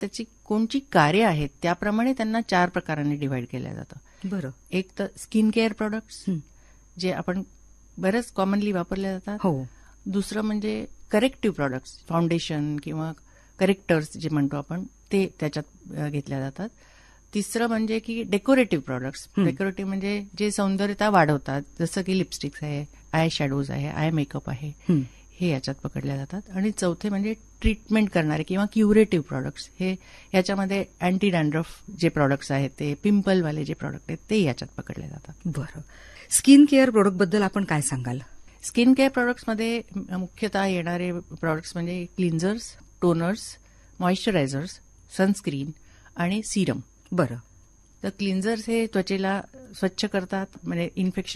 त्याची कोणची कार्य आहेत त्याप्रमाणे त्यांना 4 प्रकारांनी डिव्हाइड केलं जातं. बरं. एक तर स्किन केअर प्रोडक्ट्स, जे आपण बरेच कॉमनली वापरले जातात. हो. दुसरं म्हणजे करेक्टिव्ह प्रोडक्ट्स, फाउंडेशन किंवा करेक्टर्स जे म्हणतो आपण, ते त्याच्यात घेतल्या जातात. तिसरं म्हणजे की डेकोरेटिव्ह प्रोडक्ट्स. डेकोरेटिव्ह म्हणजे जे सौंदर्यता वाढवतात, जसं की लिपस्टिक्स आहे, आय शॅडोज आहे, आय मेकअप आहे, हे याच्यात पकडल्या जातात. आणि चौथे म्हणजे ट्रीटमेंट करणारे किंवा क्युरेटिव्ह प्रोडक्ट्स, हे याच्यामध्ये अँटी डॅन्ड्रफ जे प्रोडक्ट्स आहेत, ते पिंपलवाले जे प्रोडक्ट आहेत ते याच्यात पकडले जातात. बरं. स्किन केअर प्रोडक्टबद्दल आपण काय सांगाल? स्किन केअर प्रोडक्ट्समध्ये मुख्यतः येणारे प्रोडक्ट्स म्हणजे क्लिन्झर्स, टोनर्स, मॉइश्चरायझर्स, सनस्क्रीन आणि सिरम. बरं. तर क्लिन्झर्स हे त्वचेला स्वच्छ करतात, म्हणजे इन्फेक्शन